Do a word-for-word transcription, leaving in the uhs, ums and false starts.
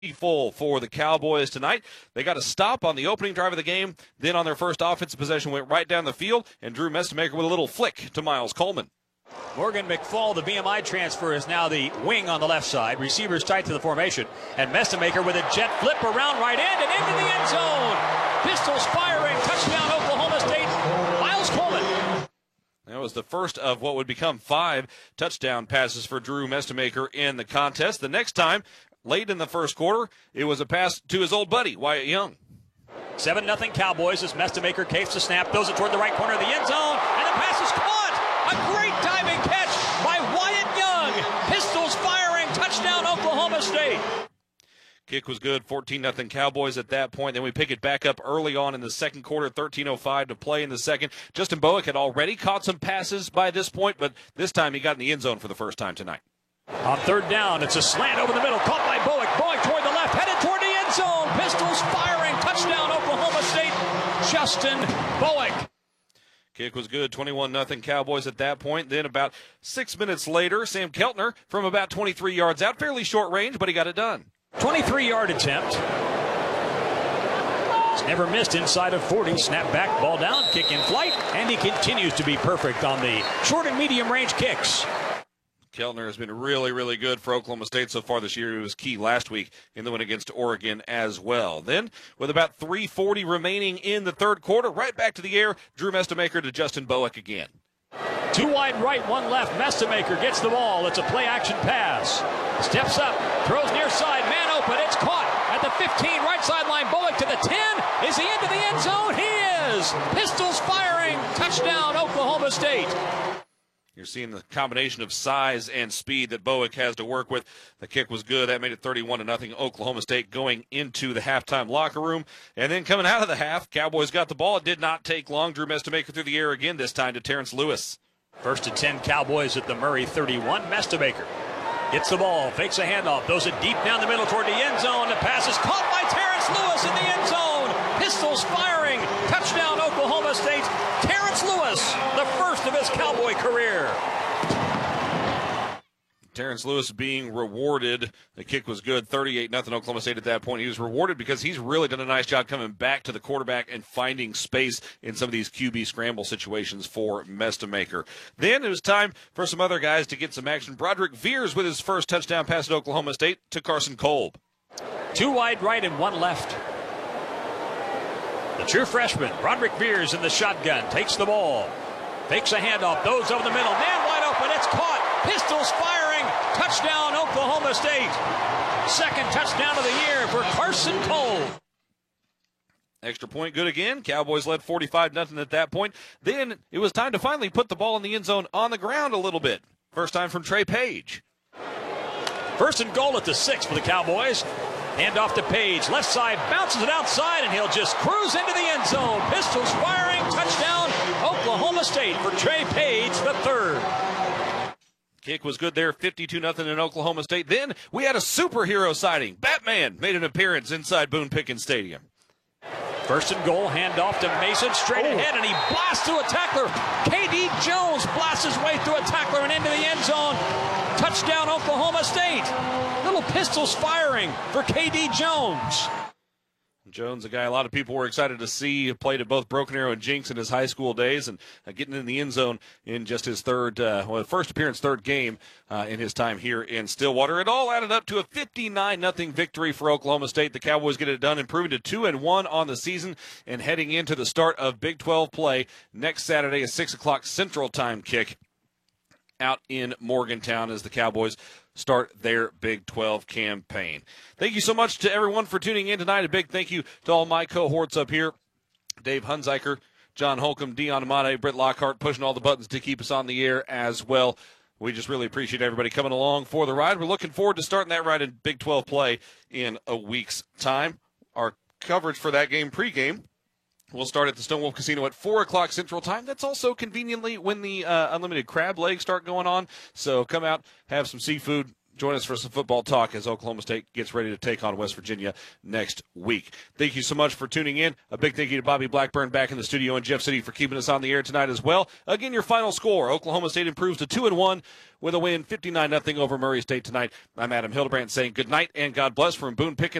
Full for the Cowboys tonight. They got a stop on the opening drive of the game. Then on their first offensive possession went right down the field, and Drew Mestemaker with a little flick to Miles Coleman. Morgan McFall, the B M I transfer, is now the wing on the left side. Receivers tight to the formation. And Mestemaker with a jet flip around right end and into the end zone. Pistols firing. Touchdown Oklahoma State. Miles Coleman. That was the first of what would become five touchdown passes for Drew Mestemaker in the contest. The next time, late in the first quarter, it was a pass to his old buddy, Wyatt Young. seven nothing Cowboys as Mestemaker capes the snap, throws it toward the right corner of the end zone, and the pass is caught. A great diving catch by Wyatt Young. Pistols firing. Touchdown Oklahoma State. Kick was good, fourteen nothing Cowboys at that point. Then we pick it back up early on in the second quarter, thirteen oh five to play in the second. Justin Bowick had already caught some passes by this point, but this time he got in the end zone for the first time tonight. On third down, it's a slant over the middle, caught by Bowick. Bowick toward the left, headed toward the end zone. Pistols firing. Touchdown Oklahoma State. Justin Bowick. Kick was good, twenty-one nothing Cowboys at that point. Then about six minutes later, Sam Keltner from about twenty-three yards out, fairly short range, but he got it done. twenty-three-yard attempt. He's never missed inside of forty. Snap back, ball down, kick in flight, and he continues to be perfect on the short and medium range kicks. Keltner has been really, really good for Oklahoma State so far this year. He was key last week in the win against Oregon as well. Then, with about three forty remaining in the third quarter, right back to the air, Drew Mestemaker to Justin Bowick again. Two wide right, one left. Mestemaker gets the ball. It's a play-action pass. Steps up, throws near side, man open. It's caught at the fifteen, right sideline. Bowick to the ten. Is he into the end zone? He is. Pistols firing. Touchdown, Oklahoma State. You're seeing the combination of size and speed that Bowick has to work with. The kick was good. That made it thirty-one to nothing Oklahoma State going into the halftime locker room. And then coming out of the half, Cowboys got the ball. It did not take long. Drew Mestemaker through the air again, this time to Terrence Lewis. First and ten Cowboys at the Murray thirty-one. Mestemaker gets the ball, fakes a handoff, throws it deep down the middle toward the end zone. The pass is caught by Terrence Lewis in the end zone. Pistols firing. Touchdown Oklahoma State. Terrence Lewis, the first of his Cowboy career. Terrence Lewis being rewarded. The kick was good, thirty-eight nothing Oklahoma State at that point. He was rewarded because he's really done a nice job coming back to the quarterback and finding space in some of these Q B scramble situations for Mestemaker. Then it was time for some other guys to get some action. Broderick Veers with his first touchdown pass at Oklahoma State to Carson Kolb. Two wide right and one left. The true freshman, Broderick Veers in the shotgun, takes the ball, fakes a handoff, throws over the middle, man wide open, it's caught, Pistols firing, touchdown Oklahoma State. Second touchdown of the year for Carson Kolb. Extra point good again. Cowboys led forty-five nothing at that point. Then it was time to finally put the ball in the end zone on the ground a little bit. First time from Trey Page. First and goal at the six for the Cowboys. Hand off to Page. Left side, bounces it outside, and he'll just cruise into the end zone. Pistols firing. Touchdown, Oklahoma State for Trey Page, the third. Kick was good there, fifty-two nothing in Oklahoma State. Then we had a superhero sighting. Batman made an appearance inside Boone Pickens Stadium. First and goal, hand off to Mason, straight oh. ahead, and he blasts through a tackler. K D Jones blasts his way through a tackler and into the end zone. Touchdown, Oklahoma State. Little Pistols firing for K D Jones. Jones, a guy a lot of people were excited to see, he played at both Broken Arrow and Jinx in his high school days, and uh, getting in the end zone in just his third, uh, well, first appearance, third game uh, in his time here in Stillwater. It all added up to a fifty-nine nothing victory for Oklahoma State. The Cowboys get it done, improving to two and one on the season, and heading into the start of Big twelve play next Saturday, a six o'clock Central Time kick out in Morgantown as the Cowboys start their Big twelve campaign. Thank you so much to everyone for tuning in tonight. A big thank you to all my cohorts up here. Dave Hunziker, John Holcomb, Dion Amate, Britt Lockhart, pushing all the buttons to keep us on the air as well. We just really appreciate everybody coming along for the ride. We're looking forward to starting that ride in Big twelve play in a week's time. Our coverage for that game pregame we'll start at the Stonewolf Casino at four o'clock Central Time. That's also conveniently when the uh, unlimited crab legs start going on. So come out, have some seafood, Join us for some football talk as Oklahoma State gets ready to take on West Virginia next week. Thank you so much for tuning in. A big thank you to Bobby Blackburn back in the studio in Jeff City for keeping us on the air tonight as well. Again, your final score, Oklahoma State improves to two and one with a win fifty-nine nothing over Murray State tonight. I'm Adam Hildebrandt saying good night and God bless from Boone Pickens.